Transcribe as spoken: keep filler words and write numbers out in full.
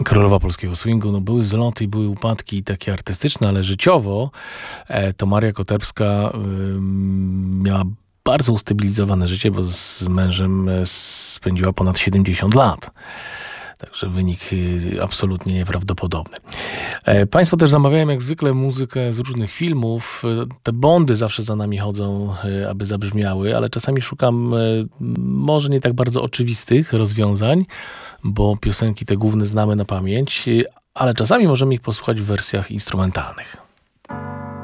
Królowa polskiego swingu. No były zloty i były upadki takie artystyczne, ale życiowo e, to Maria Koterbska y, miała bardzo ustabilizowane życie, bo z mężem e, spędziła ponad siedemdziesiąt lat. Także wynik y, absolutnie nieprawdopodobny. E, Państwo też zamawiają jak zwykle muzykę z różnych filmów. E, Te bondy zawsze za nami chodzą, e, aby zabrzmiały, ale czasami szukam e, może nie tak bardzo oczywistych rozwiązań, bo piosenki te główne znamy na pamięć, e, ale czasami możemy ich posłuchać w wersjach instrumentalnych.